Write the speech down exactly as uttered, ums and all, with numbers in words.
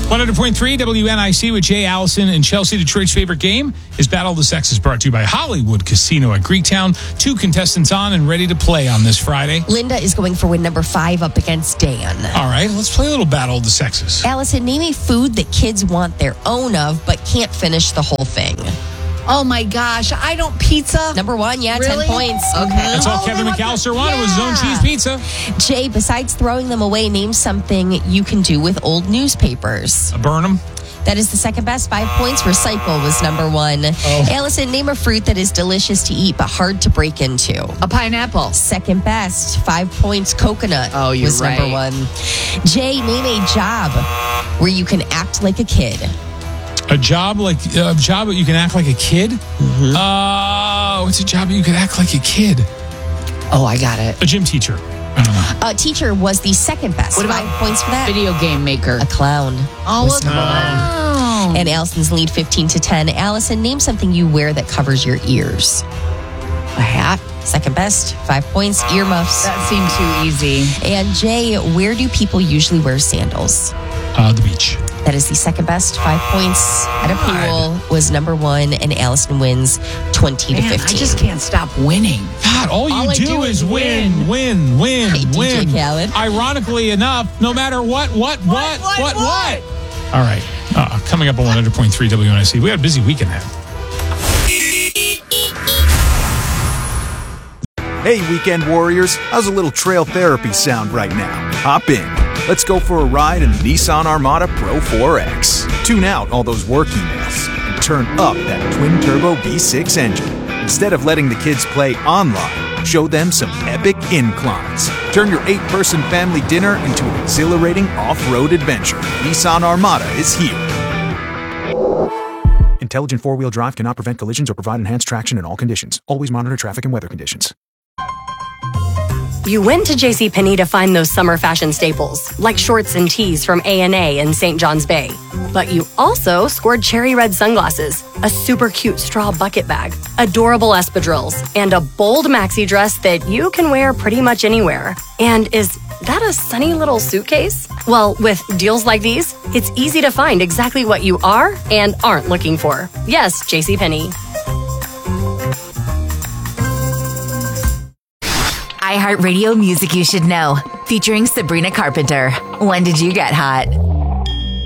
one hundred point three W N I C with Jay Allison and Chelsea. Detroit's favorite game is Battle of the Sexes, brought to you by Hollywood Casino at Greektown. Two contestants on and ready to play on this Friday. Linda is going for win number five up against Dan. All right, let's play a little Battle of the Sexes. Allison, name a food that kids want their own of but can't finish the whole thing. Oh my gosh, I don't pizza. Number one, yeah, Really? ten points. Okay. That's all Oh, Kevin they want McAllister the- wanted was his own yeah. cheese pizza. Jay, besides throwing them away, name something you can do with old newspapers. Uh, burn them. That is the second best. Five points. Recycle was number one. Oh. Allison, name a fruit that is delicious to eat but hard to break into. A pineapple. Second best. Five points. Coconut Oh, you're was number right. one. Jay, name a job where you can act like a kid. A job like a job that you can act like a kid? Mm-hmm. Uh, what's a job that you can act like a kid? Oh, I got it. A gym teacher. I don't know. Uh, teacher was the second best. What about Five points for that. Video game maker. A clown. Oh, was a number one. clown. And Allison's lead fifteen to ten. Allison, name something you wear that covers your ears. A hat. Second best. Five points. Earmuffs. That seemed too easy. And Jay, where do people usually wear sandals? Uh, the beach. That is the second best. Five points at a pool was number one, and Allison wins twenty Man, to I fifteen. just can't stop winning. God, all you All I do, do is is win, win, win, Hey, D J win. Khaled. Ironically enough, no matter what, what, what, what, what, what. what? All right. Uh, coming up on one hundred point three W N I C. We had a busy weekend ahead. Hey, weekend warriors, how's a little trail therapy sound right now? Hop in. Let's go for a ride in the Nissan Armada Pro four X. Tune out all those work emails and turn up that twin-turbo V six engine. Instead of letting the kids play online, show them some epic inclines. Turn your eight-person family dinner into an exhilarating off-road adventure. Nissan Armada is here. Intelligent four-wheel drive cannot prevent collisions or provide enhanced traction in all conditions. Always monitor traffic and weather conditions. You went to JCPenney to find those summer fashion staples, like shorts and tees from A and A in Saint John's Bay. But you also scored cherry red sunglasses, a super cute straw bucket bag, adorable espadrilles, and a bold maxi dress that you can wear pretty much anywhere. And is that a sunny little suitcase? Well, with deals like these, it's easy to find exactly what you are and aren't looking for. Yes, JCPenney. iHeartRadio Music You Should Know, featuring Sabrina Carpenter. When did you get hot?